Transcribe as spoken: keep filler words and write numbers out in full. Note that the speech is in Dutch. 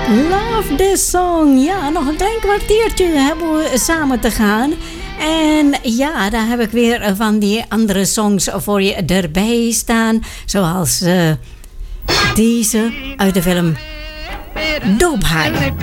Love this song. Ja, nog een klein kwartiertje hebben we samen te gaan. En ja, daar heb ik weer van die andere songs voor je erbij staan. Zoals uh, deze uit de film Dope High.